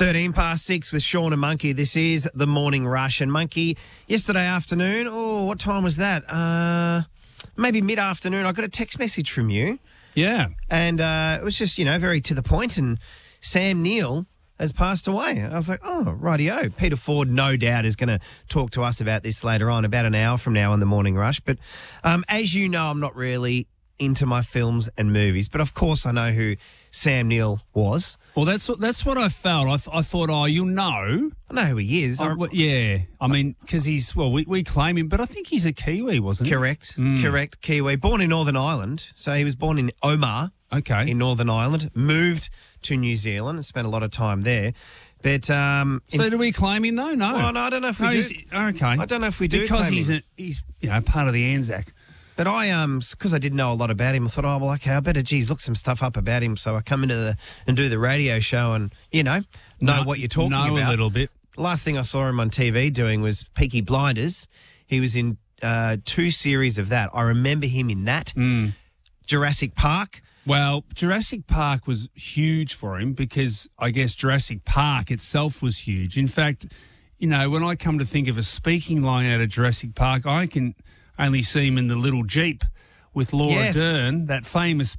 13 past 6 with Sean and Monkey. This is the Morning Rush. And Monkey, yesterday afternoon, what time was that? Maybe mid-afternoon, I got a text message from you. Yeah. And it was just, very to the point. And Sam Neill has passed away. I was like, oh, rightio. Peter Ford, no doubt, is going to talk to us about this later on, about an hour from now on the Morning Rush. But as you know, I'm not really into my films and movies. But, of course, I know who Sam Neill was. Well, that's what I felt. I thought, you'll know. I know who he is. Yeah. I mean, because we claim him, but I think he's a Kiwi, wasn't he? Correct. Correct. Kiwi. Born in Northern Ireland. So he was born in Omagh. Okay. In Northern Ireland. Moved to New Zealand and spent a lot of time there. But so do we claim him, though? No. Well, no, I don't know if we do. Okay. I don't know if we do because claim he's part of the Anzac. But because I didn't know a lot about him, I thought, I better, look some stuff up about him. So I come into and do the radio show and, know what you're talking about. Know a little bit. The last thing I saw him on TV doing was Peaky Blinders. He was in 2 series of that. I remember him in that. Jurassic Park. Well, Jurassic Park was huge for him because I guess Jurassic Park itself was huge. In fact, when I come to think of a speaking line out of Jurassic Park, I can only see him in the little Jeep with Laura Dern, that famous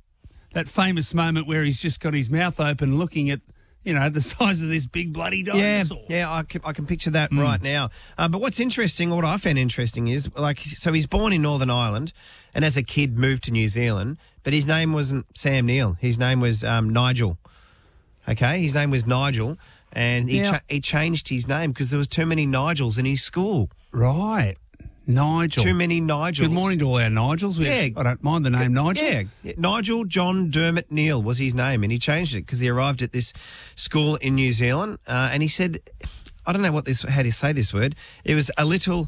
moment where he's just got his mouth open looking at, the size of this big bloody dinosaur. Yeah, I can picture that right now. But what's interesting, what I found interesting is, so he's born in Northern Ireland and as a kid moved to New Zealand, but his name wasn't Sam Neill. His name was Nigel. Okay, his name was Nigel, and he changed his name because there was too many Nigels in his school. Right. Nigel. Too many Nigels. Good morning to all our Nigels. I don't mind the name Nigel. Yeah. Nigel John Dermot Neill was his name, and he changed it because he arrived at this school in New Zealand, and he said, I don't know how to say this word. It was a little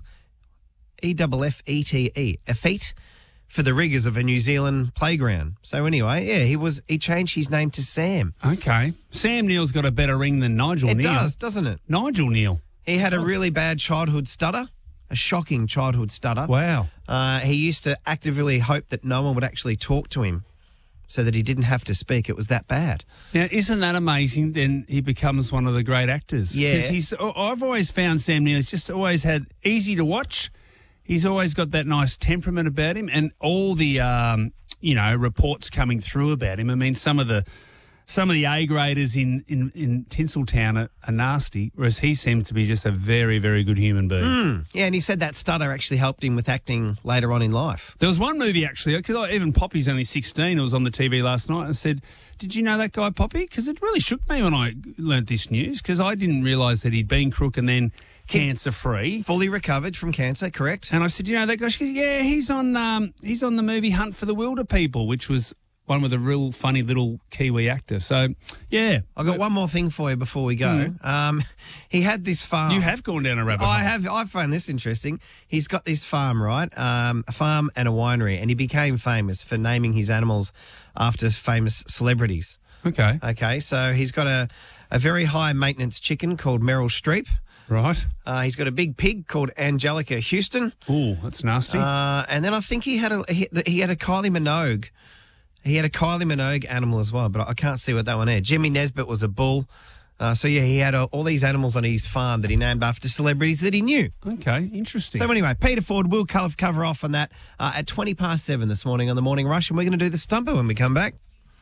EFFETE, effete for the rigours of a New Zealand playground. So anyway, he changed his name to Sam. Okay. Sam Neill's got a better ring than Nigel Neill. It does, doesn't it? Nigel Neill. He had a really bad childhood stutter. A shocking childhood stutter. Wow. He used to actively hope that no one would actually talk to him so that he didn't have to speak. It was that bad. Now, isn't that amazing? Then he becomes one of the great actors. Yeah. Because I've always found Sam Neill has just always had easy to watch. He's always got that nice temperament about him, and all the, reports coming through about him. I mean, some of the A-graders in Tinseltown are nasty, whereas he seems to be just a very, very good human being. Yeah, and he said that stutter actually helped him with acting later on in life. There was one movie, actually, because even Poppy's only 16. It was on the TV last night. I said, did you know that guy, Poppy? Because it really shook me when I learnt this news, because I didn't realise that he'd been crook and then cancer-free. Fully recovered from cancer, correct? And I said, you know that guy? She goes, yeah, he's on the movie Hunt for the Wilder People, which was one with a real funny little Kiwi actor. So, yeah. I've got one more thing for you before we go. He had this farm. You have gone down a rabbit hole. I found this interesting. He's got this farm, right? A farm and a winery, and he became famous for naming his animals after famous celebrities. Okay. Okay, so he's got a very high-maintenance chicken called Meryl Streep. Right. He's got a big pig called Angelica Houston. Ooh, that's nasty. And then I think he had a Kylie Minogue. He had a Kylie Minogue animal as well, but I can't see what that one is. Jimmy Nesbitt was a bull. He had all these animals on his farm that he named after celebrities that he knew. Okay, interesting. So anyway, Peter Ford will cover off on that at 20 past 7 this morning on the Morning Rush, and we're going to do the Stumper when we come back.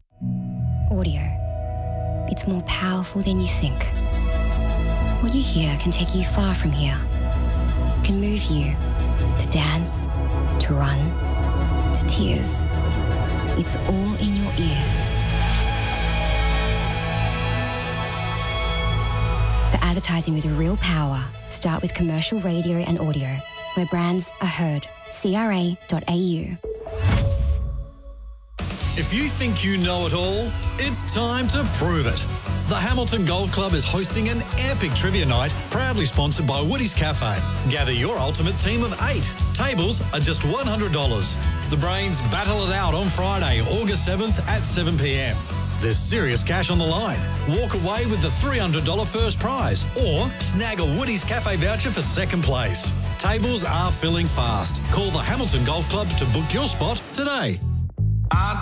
Audio. It's more powerful than you think. What you hear can take you far from here. It can move you to dance, to run, to tears. It's all in your ears. For advertising with real power, start with commercial radio and audio, where brands are heard. CRA.au. If you think you know it all, it's time to prove it. The Hamilton Golf Club is hosting an epic trivia night, proudly sponsored by Woody's Cafe. Gather your ultimate team of 8. Tables are just $100. The Brains battle it out on Friday, August 7th at 7 p.m. There's serious cash on the line. Walk away with the $300 first prize or snag a Woody's Cafe voucher for second place. Tables are filling fast. Call the Hamilton Golf Club to book your spot today. I